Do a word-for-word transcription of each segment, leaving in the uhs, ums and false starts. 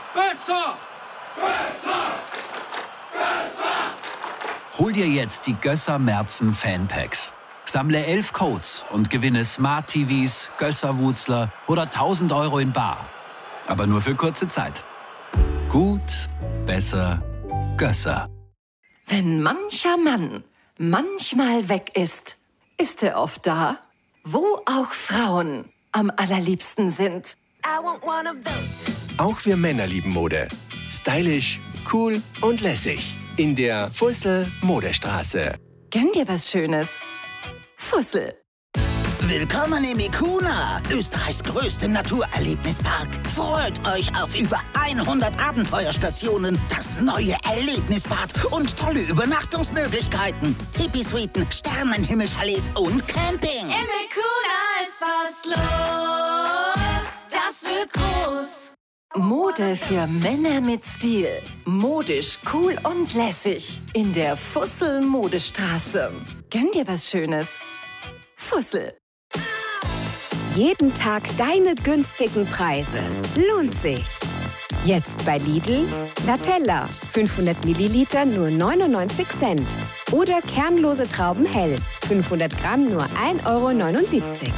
Besser! Besser! Besser! Hol dir jetzt die Gösser Merzen Fanpacks. Sammle elf Codes und gewinne Smart-T Vs, Gösser-Wutzler oder tausend Euro in bar. Aber nur für kurze Zeit. Gut, besser, Gösser. Wenn mancher Mann manchmal weg ist, ist er oft da, wo auch Frauen am allerliebsten sind. Auch wir Männer lieben Mode. Stylisch, cool und lässig. In der Fussel Modestraße. Gönn dir was Schönes. Fussel. Willkommen im Ikuna, Österreichs größtem Naturerlebnispark. Freut euch auf über hundert Abenteuerstationen, das neue Erlebnisbad und tolle Übernachtungsmöglichkeiten. Tipi-Suiten, Sternenhimmelchalets und Camping. Im Ikuna ist was los, das wird groß. Mode für Männer mit Stil. Modisch, cool und lässig. In der Fussel Modestraße. Gönn dir was Schönes. Fussel. Jeden Tag deine günstigen Preise. Lohnt sich. Jetzt bei Lidl. Latella, fünfhundert Milliliter nur neunundneunzig Cent. Oder kernlose Trauben hell, fünfhundert Gramm nur ein Euro neunundsiebzig.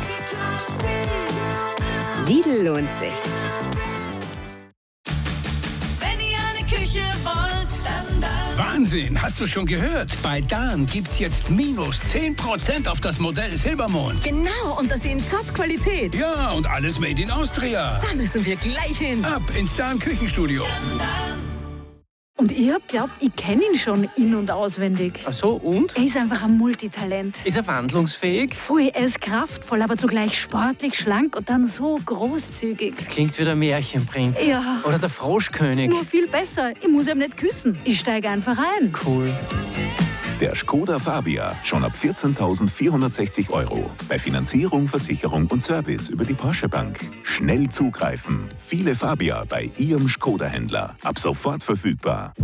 Lidl lohnt sich. Wenn ihr eine Küche wollt, dann da. Wahnsinn, hast du schon gehört? Bei Dan gibt's jetzt minus zehn Prozent auf das Modell Silbermond. Genau, und das in Top-Qualität. Ja, und alles made in Austria. Da müssen wir gleich hin. Ab ins Dan Küchenstudio. Und ich hab glaubt, ich kenne ihn schon in- und auswendig. Ach so, und? Er ist einfach ein Multitalent. Ist er wandlungsfähig? Voll, er ist kraftvoll, aber zugleich sportlich, schlank und dann so großzügig. Das klingt wie der Märchenprinz. Ja. Oder der Froschkönig. Nur viel besser. Ich muss ihm nicht küssen. Ich steige einfach ein. Cool. Der Skoda Fabia schon ab vierzehntausendvierhundertsechzig Euro. Bei Finanzierung, Versicherung und Service über die Porsche Bank. Schnell zugreifen. Viele Fabia bei Ihrem Skoda-Händler. Ab sofort verfügbar.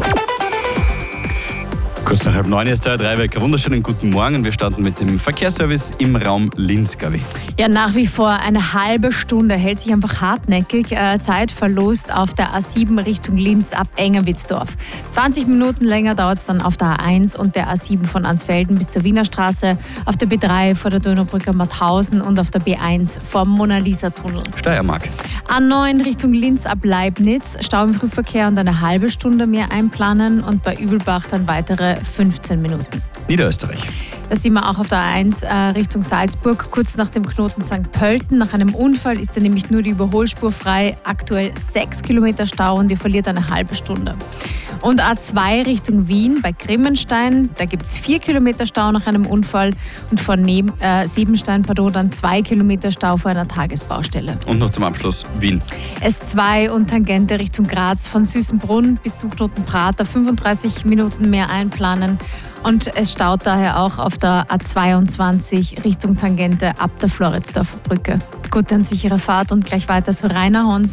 Kurz nach halb neun ist der Dreiwecker. Wunderschönen guten Morgen. Wir starten mit dem Verkehrsservice im Raum Linz, Gabi. Ja, nach wie vor eine halbe Stunde hält sich einfach hartnäckig. Äh, Zeitverlust auf der A sieben Richtung Linz ab Engerwitzdorf. zwanzig Minuten länger dauert es dann auf der A eins und der A sieben von Ansfelden bis zur Wiener Straße, auf der B drei vor der Donaubrücke Mauthausen und auf der B eins vom Mona-Lisa-Tunnel. Steiermark. A neun Richtung Linz ab Leibniz, Stau im Frühverkehr und eine halbe Stunde mehr einplanen und bei Übelbach dann weitere fünfzehn Minuten. Niederösterreich. Da sind wir auch auf der A eins äh, Richtung Salzburg, kurz nach dem Knoten Sankt Pölten. Nach einem Unfall ist da nämlich nur die Überholspur frei. Aktuell sechs Kilometer Stau und ihr verliert eine halbe Stunde. Und A zwei Richtung Wien bei Grimmenstein, da gibt es vier Kilometer Stau nach einem Unfall und von neben, äh, Siebenstein pardon, dann zwei Kilometer Stau vor einer Tagesbaustelle. Und noch zum Abschluss Wien. S zwei und Tangente Richtung Graz von Süßenbrunn bis zum Knoten Prater, fünfunddreißig Minuten mehr einplanen. Und es staut daher auch auf der A zweiundzwanzig Richtung Tangente ab der Floridsdorfer Brücke. Gute und sichere Fahrt und gleich weiter zu Rainer Hons.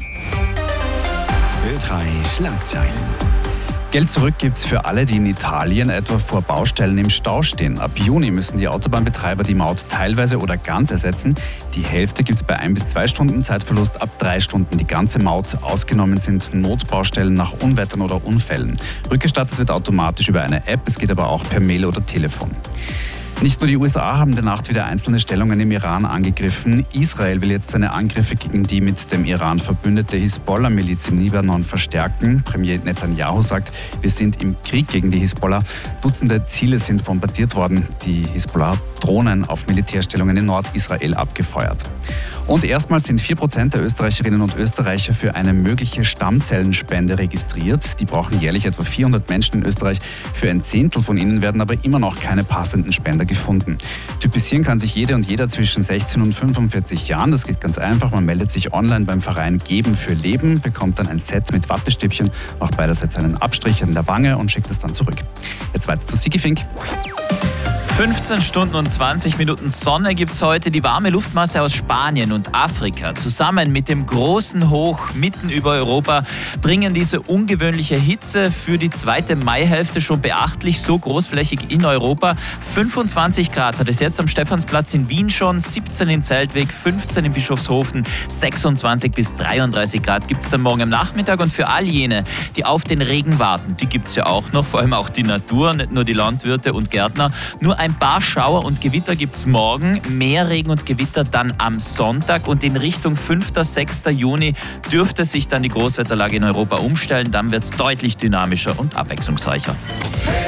Ö drei Schlagzeilen. Geld zurück gibt's für alle, die in Italien etwa vor Baustellen im Stau stehen. Ab Juni müssen die Autobahnbetreiber die Maut teilweise oder ganz ersetzen. Die Hälfte gibt's bei ein bis zwei Stunden Zeitverlust, ab drei Stunden die ganze Maut. Ausgenommen sind Notbaustellen nach Unwettern oder Unfällen. Rückgestattet wird automatisch über eine App, es geht aber auch per Mail oder Telefon. Nicht nur die U S A haben in der Nacht wieder einzelne Stellungen im Iran angegriffen. Israel will jetzt seine Angriffe gegen die mit dem Iran verbündete Hisbollah-Miliz im Libanon verstärken. Premier Netanyahu sagt, wir sind im Krieg gegen die Hisbollah. Dutzende Ziele sind bombardiert worden. Die Hisbollah hat Drohnen auf Militärstellungen in Nordisrael abgefeuert. Und erstmals sind vier Prozent der Österreicherinnen und Österreicher für eine mögliche Stammzellenspende registriert. Die brauchen jährlich etwa vierhundert Menschen in Österreich. Für ein Zehntel von ihnen werden aber immer noch keine passenden Spender gefunden. Typisieren kann sich jede und jeder zwischen sechzehn und fünfundvierzig Jahren. Das geht ganz einfach. Man meldet sich online beim Verein Geben für Leben, bekommt dann ein Set mit Wattestäbchen, macht beiderseits einen Abstrich an der Wange und schickt es dann zurück. Jetzt weiter zu Sigi Fink. fünfzehn Stunden und zwanzig Minuten Sonne gibt es heute. Die warme Luftmasse aus Spanien und Afrika zusammen mit dem großen Hoch mitten über Europa bringen diese ungewöhnliche Hitze für die zweite Maihälfte schon beachtlich so großflächig in Europa. fünfundzwanzig Grad hat es jetzt am Stephansplatz in Wien schon, siebzehn in Zeltweg, fünfzehn in Bischofshofen, sechsundzwanzig bis dreiunddreißig Grad gibt es dann morgen am Nachmittag. Und für all jene, die auf den Regen warten, die gibt es ja auch noch, vor allem auch die Natur, nicht nur die Landwirte und Gärtner. Nur ein paar Schauer und Gewitter gibt es morgen, mehr Regen und Gewitter dann am Sonntag und in Richtung fünften sechsten Juni dürfte sich dann die Großwetterlage in Europa umstellen. Dann wird es deutlich dynamischer und abwechslungsreicher.